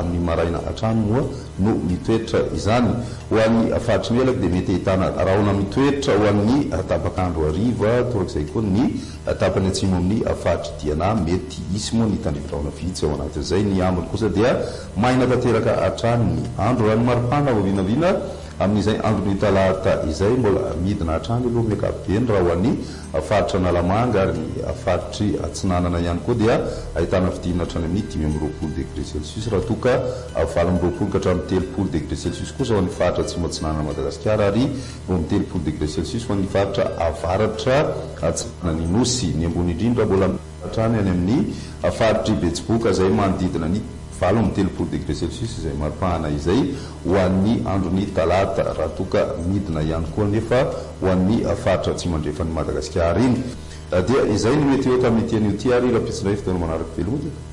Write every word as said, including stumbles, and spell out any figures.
amin'ny maraina hatrany moa no mitoetra izany ho an'ny afatry ny elaka dia mety ahitana rahona mitoetra ho an'ny tapakandro hariva torak'izay koa ny tapany atsimo amin'ny afatry diana mety isy moa ny tandrivo-drahona vitsy ao anatin'izay ny ambiny kosa dia maina tanteraka hatrany ny andro raha ny maripana vavinavina amin'izay androny talata izay mbola midina hatrany aloha amin'ny ankapobeny raha ho an'ny afaritra analamanga ary ny afaritry atsinanana ihany koa dia ahitana fidinina hatrany amin'ny dimy amby roapolo degré celsius raha toka valo amby roapolo ka hatramin'ny telopolo degré celsius kosa ho an'ny faritra atsimo atsinanana Madagasikara ary eo amin'ny telopolo degré celsius ho an'ny faritra avaratra atsinanana ny nosy ny ambony indrindra mbola hatrany any amin'ny afaritry betsiboka izay manodidina ny valo amby telopolo degré celsius izay maripahana izay ho an'ny androny talata raha toka midina ihany koa nefa ho an'ny afaritra tsy mandrefan'ny Madagasikara iny dia izay ny mety eo tamin'ny tian'io ty ary raha pitsindray fitoana manaraka velomody